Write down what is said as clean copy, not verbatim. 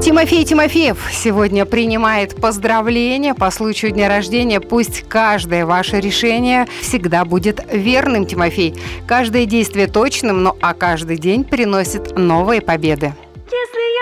Тимофей Тимофеев сегодня принимает поздравления по случаю дня рождения. Пусть каждое ваше решение всегда будет верным, Тимофей. Каждое действие точным, а каждый день приносит новые победы.